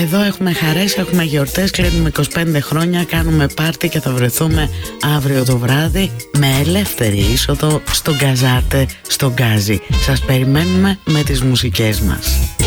Εδώ έχουμε χαρές, έχουμε γιορτές, κλείνουμε 25 χρόνια, κάνουμε πάρτι και θα βρεθούμε αύριο το βράδυ με ελεύθερη είσοδο στο Γκαζάρτε, στο Γκάζι. Σας περιμένουμε με τις μουσικές μας.